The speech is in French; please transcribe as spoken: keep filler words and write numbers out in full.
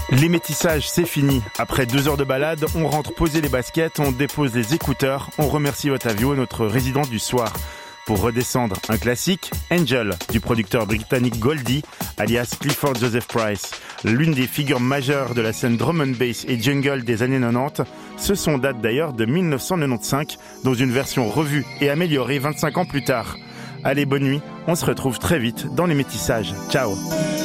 Les métissages, c'est fini. Après deux heures de balade, on rentre poser les baskets, on dépose les écouteurs, on remercie Otavio, notre résident du soir. Pour redescendre, un classique, Angel, du producteur britannique Goldie, alias Clifford Joseph Price. L'une des figures majeures de la scène drum and bass et jungle des années quatre-vingt-dix. Ce son date d'ailleurs de dix-neuf cent quatre-vingt-quinze, dans une version revue et améliorée vingt-cinq ans plus tard. Allez, bonne nuit, on se retrouve très vite dans les métissages. Ciao.